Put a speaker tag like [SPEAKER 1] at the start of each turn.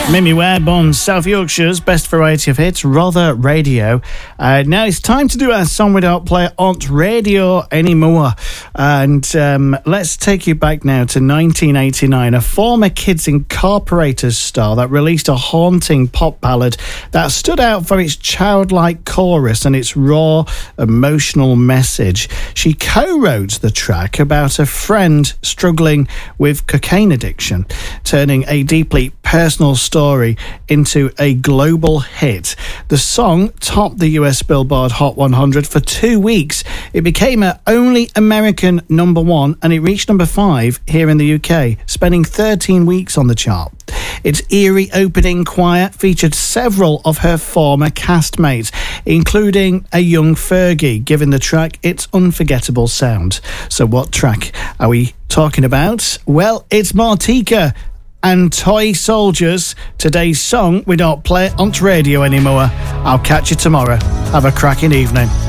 [SPEAKER 1] Mimi Webb on South Yorkshire's Best Variety of Hits, Rother Radio. Now it's time to do our song we don't play on radio anymore. And let's take you back now to 1989. A former Kids Incorporated star that released a haunting pop ballad that stood out for its childlike chorus and its raw, emotional message. She co-wrote the track about a friend struggling with cocaine addiction, turning a deeply personal story into a global hit. The song topped the US Billboard Hot 100 for 2 weeks. It became her only American number one, and it reached number 5 here in the UK, spending 13 weeks on the chart. Its eerie opening choir featured several of her former castmates, including a young Fergie, giving the track its unforgettable sound. So what track are we talking about? Well, it's Martika and Toy Soldiers. Today's song we don't play on radio anymore. I'll catch you tomorrow. Have a cracking evening.